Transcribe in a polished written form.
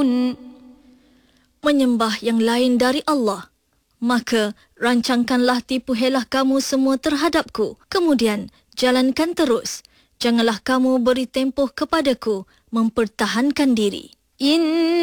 menyembah yang lain dari Allah. Maka rancangkanlah tipu helah kamu semua terhadapku. Kemudian jalankan terus. Janganlah kamu beri tempoh kepadaku mempertahankan diri.